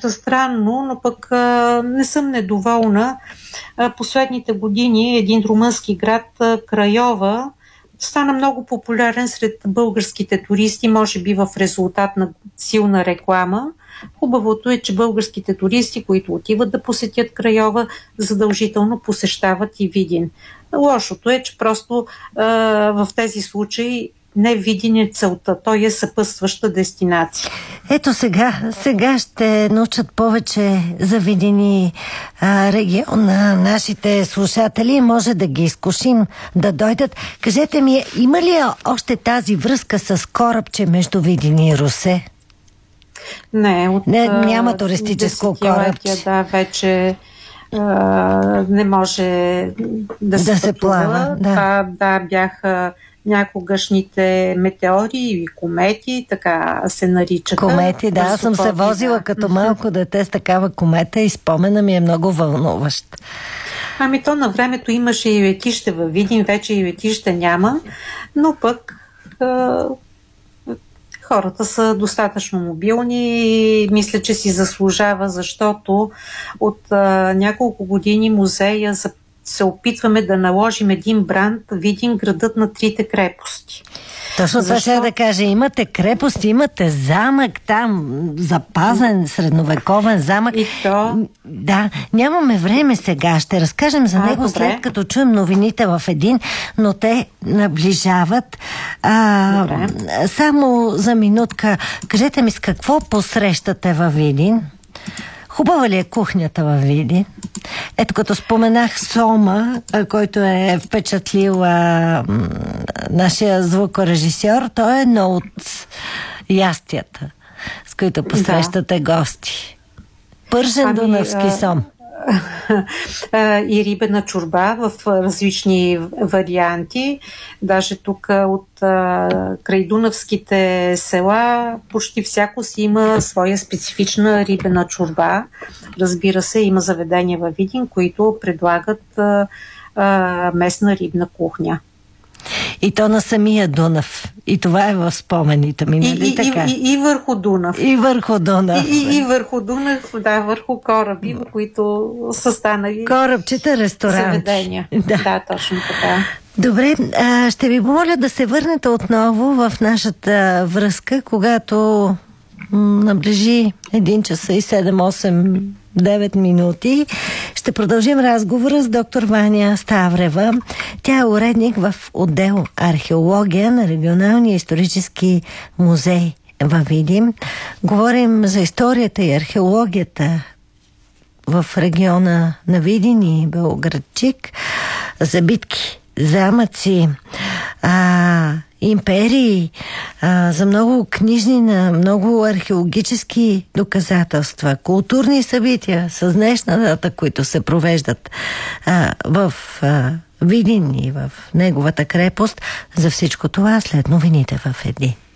изглежда странно, но пък не съм недоволна. Последните години един румънски град, Крайова, стана много популярен сред българските туристи, може би в резултат на силна реклама. Хубавото е, че българските туристи, които отиват да посетят Крайова, задължително посещават и Видин. Лошото е, че просто в тези случаи не Видин е целта, той е съпътстваща дестинация. Ето сега ще научат повече за Видин и регион на нашите слушатели. Може да ги изкушим да дойдат. Кажете ми, има ли още тази връзка с корабче между Видин и Русе? Не, няма туристическо корабче. Да, вече не може да се плава. Да, бяха някогашните метеори и комети, така се наричаха. Комети, да, аз съм се возила като малко дете с такава комета и спомена ми е много вълнуващ. То на времето имаше и летище във Видин, вече и летище няма, но пък хората са достатъчно мобилни и мисля, че си заслужава, защото от няколко години музея се опитваме да наложим един бранд Видин, градът на трите крепости. Точно това ще да кажа. Имате крепост, имате замък там, запазен средновековен замък. И то... Да, нямаме време сега. Ще разкажем за него след като чуем новините в един, но те наближават. Само за минутка, кажете ми с какво посрещате във Видин? Хубава ли е кухнята във Видин? Ето като споменах Сома, който е впечатлил нашия звукорежисьор, той е едно от ястията, с които посрещате гости. Пържен дунавски сом. И рибена чорба в различни варианти. Даже тук от край дунавските села почти всяко си има своя специфична рибена чорба. Разбира се, има заведения във Видин, които предлагат местна рибна кухня. И то на самия Дунав. И това е в спомените ми, нали така? И върху Дунав. И върху Дунав. И върху Дунав, да, върху кораби, които са станали корабчета, ресторанти. Заведения. Да, точно така. Добре, ще ви помоля да се върнете отново в нашата връзка, когато наближи 1 часа и 7-8-9 минути. Ще продължим разговора с доктор Ваня Ставрева. Тя е уредник в отдел археология на Регионалния исторически музей във Видин. Говорим за историята и археологията в региона на Видин и Белоградчик, за битки, замъци, империи, за много книжни, много археологически доказателства, културни събития с днешна дата, които се провеждат в Видин и в неговата крепост. За всичко това след новините в Еди.